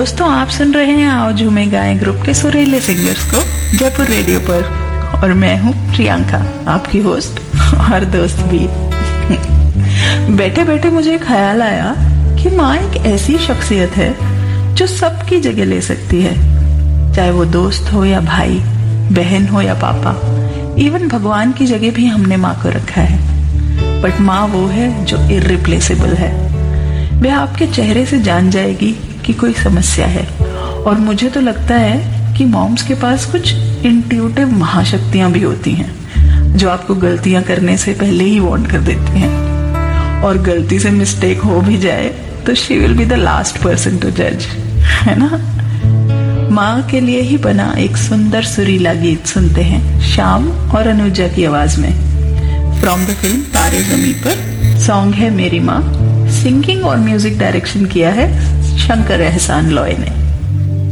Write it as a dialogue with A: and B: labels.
A: दोस्तों, आप सुन रहे हैं आओ झूमे गाएं ग्रुप के सुरीले सिंगर्स को जयपुर रेडियो पर, और मैं हूं प्रियंका, आपकी होस्ट और दोस्त भी। बैठे बैठे मुझे ख्याल आया कि माँ एक ऐसी शख्सियत है जो सबकी जगह ले सकती है, चाहे वो दोस्त हो या भाई, बहन हो या पापा, इवन भगवान की जगह भी हमने माँ को रखा है। बट माँ वो है जो इर्रिप्लेसेबल है। वह आपके चेहरे से जान जाएगी कि कोई समस्या है, और मुझे तो लगता है कि मॉम्स के पास कुछ इंट्यूटिव महाशक्तियां भी होती हैं जो आपको गलतियां करने से पहले ही वार्न कर देती हैं, और गलती से मिस्टेक हो भी जाए तो she will be the last person to जज, है ना। माँ के लिए ही बना एक सुंदर सुरीला गीत सुनते हैं श्याम और अनुजा की आवाज में, फ्रॉम द फिल्म तारे ज़मीं पर। सॉन्ग है मेरी माँ। सिंगिंग और म्यूजिक डायरेक्शन किया है शंकर एहसान लॉय ने।